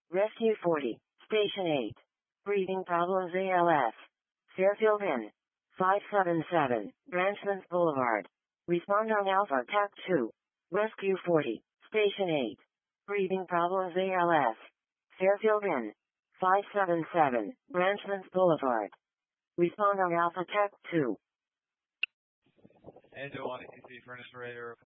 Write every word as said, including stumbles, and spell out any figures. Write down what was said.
Rescue forty, Station eight. Breathing problems A L S. Fairfield Inn. five seven seven, Branchlands Boulevard. Respond on Alpha T A C two. Rescue forty, Station eight. Breathing problems A L S. Fairfield Inn. five seven seven, Branchlands Boulevard. Respond on Alpha T A C two. And to one E C Furnace Radar.